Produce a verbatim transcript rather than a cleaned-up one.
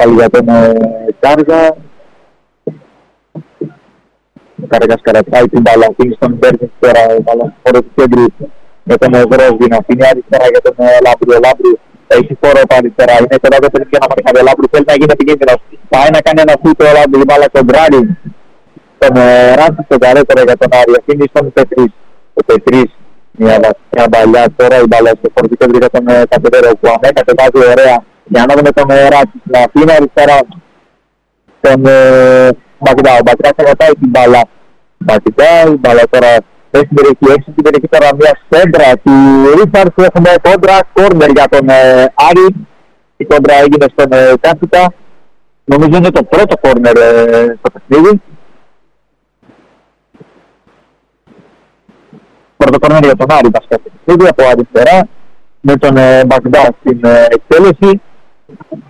πάλι για τον ε, Κάργα. Ο Κάργας καρατάει την μπάλα, αφήνει στον Μπέρκιν τώρα, ο μπάλα χώρο του κέντρου με τον Βρόσβιν, αφήνει αριστερά για τον ε, Λάμπρου. Ο Λάμπρου έχει χώρο από αριστερά, είναι κοντά το παιδί για να μαρκάρει. Ο Λάμπρου θέλει να γίνει επικίνδυνος. Πάει να κάνει ένα σούτ, ο Λάμπρου, η μπάλα κοντράρει τον ε, Ράντσι στον καρέτορα για τον Άρη, αφήνει στον Πετρίς. Ο Πετρίς, μια βαθιά μπαλιά τώρα, η μπάλα στο χώρο του κέντρου για τον ε, Κατεβέρο, που ανέκα κατεβάζει ωραία. Για να δούμε τον ε, Ράντσι, να αφήνει αριστερά τον ε, Μπακδά. Ο Μπακδά θα κρατάει την μπάλα. Μπακδά, η μπάλα τώρα έχει την περιοχή, έχει την περιοχή τώρα μια σέντρα του Ρίφαρς. Έχουμε κόντρα, κόρνερ για τον ε, Άρη. Η κόντρα έγινε στον ε, Κάσικα. Νομίζω είναι το πρώτο κόρνερ ε, στο παιχνίδι. Πρώτο κόρνερ για τον Άρη βασικά στο παιχνίδι από αριστερά με τον ε, Μπακδά στην ε, εκτέλεση.